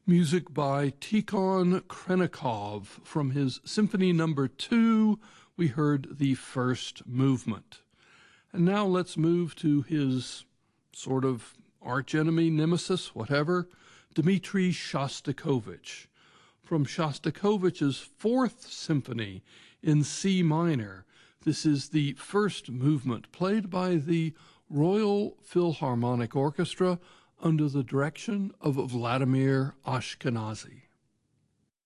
Music by Tikhon Khrennikov. From his Symphony No. 2, we heard the first movement. And now let's move to his sort of archenemy, nemesis, whatever, Dmitri Shostakovich. From Shostakovich's Fourth Symphony in C minor, this is the first movement played by the Royal Philharmonic Orchestra under the direction of Vladimir Ashkenazy.